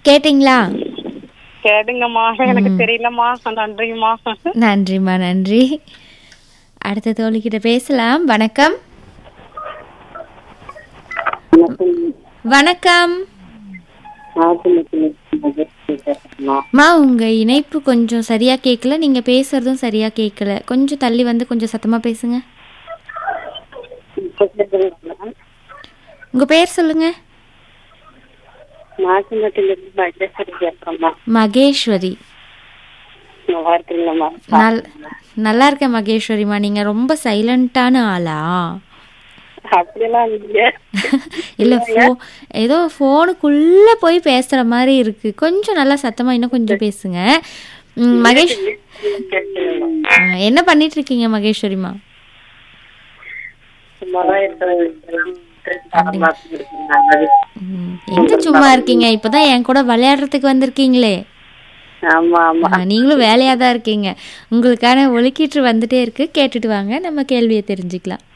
கேட்டிங்களா? கேடுங்கம்மா, எனக்கு தெரியலம்மா. நன்றிம்மா. நன்றிம்மா, நன்றி. அடுத்த தோழிக்கிட்ட பேசலாம். வணக்கம். வணக்கம் மா, உங்க இணைப்பு கொஞ்சம் சரியா கேட்கல. நீங்க பேசுறதும் சரியா கேட்கல. கொஞ்சம் தள்ளி வந்து கொஞ்சம் சத்தமா பேசுங்க. உங்க பேர் சொல்லுங்க. மகேஸ்வரி. நல்லா இருக்கேன் மகேஸ்வரிமா. நீங்க ரொம்ப சைலண்டான ஆளா? இல்ல, ஏதோ போனுக்குள்ள போய் பேசுற மாதிரி இருக்கு. கொஞ்சம் நல்லா சத்தமா இன்னும் கொஞ்சம் பேசுங்க. மகேஷ், என்ன பண்ணிட்டு இருக்கீங்க மகேஸ்வரிமா? எங்க சும்மா இருக்கீங்க? இப்பதான் என் கூட விளையாடுறதுக்கு வந்திருக்கீங்களே. நீங்களும் வேலையாதான் இருக்கீங்க. உங்களுக்கான ஒலிக்கீற்று வந்துட்டே இருக்கு, கேட்டுட்டு வாங்க, நம்ம கேள்வியை தெரிஞ்சுக்கலாம்.